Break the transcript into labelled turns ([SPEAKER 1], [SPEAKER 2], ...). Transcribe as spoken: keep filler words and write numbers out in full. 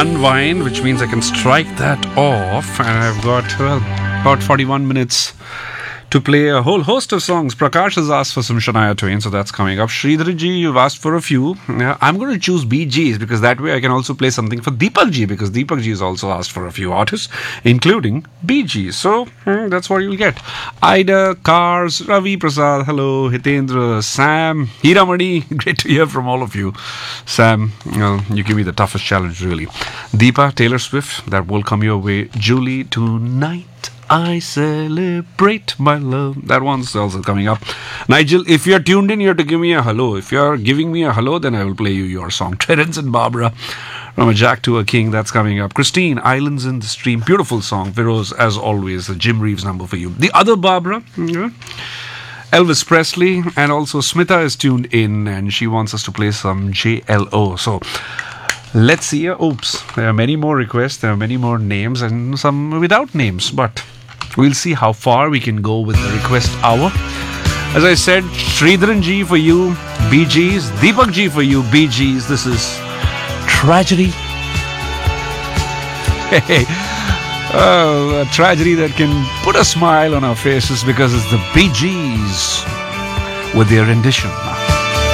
[SPEAKER 1] unwind, which means I can strike that off. And I've got, well, about forty-one minutes to play a whole host of songs. Prakash has asked for some Shania Twain, so that's coming up. Sridhar ji, you've asked for a few. Yeah, I'm going to choose Bee Gees because that way I can also play something for Deepak ji, because Deepak ji has also asked for a few artists, including Bee Gees. So hmm, that's what you'll get. Ida, Cars, Ravi Prasad, hello, Hitendra, Sam, Hiramani, great to hear from all of you. Sam, well, you give me the toughest challenge, really. Deepa, Taylor Swift, that will come your way. Julie, Tonight I Celebrate My Love. That one's also coming up. Nigel, if you're tuned in, you have to give me a hello. If you're giving me a hello, then I will play you your song. Terence and Barbara, from a Jack to a King, that's coming up. Christine, Islands in the Stream, beautiful song. Feroz, as always, the Jim Reeves number for you. The other Barbara, yeah. Elvis Presley, and also Smita is tuned in, and she wants us to play some J L O. So let's see. Oops, there are many more requests, there are many more names, and some without names, but we'll see how far we can go with the request hour. As I said, Sridharan ji for you, Bee Gees. Deepak ji for you, Bee Gees. This is Tragedy. Hey, oh, a tragedy that can put a smile on our faces because it's the Bee Gees with their rendition.